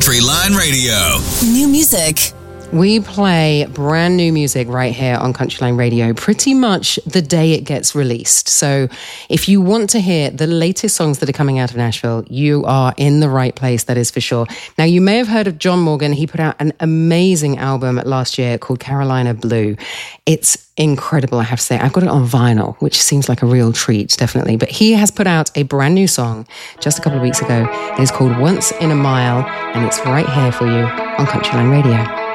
Country Line Radio. New music. We play brand new music right here on Countryline Radio pretty much the day it gets released. So if you want to hear the latest songs that are coming out of Nashville, you are in the right place, that is for sure. Now, you may have heard of John Morgan. He put out an amazing album last year called Carolina Blue. It's incredible, I have to say. I've got it on vinyl, which seems like a real treat, definitely. But he has put out a brand new song just a couple of weeks ago. It is called Once in a Mile, and it's right here for you on Countryline Radio.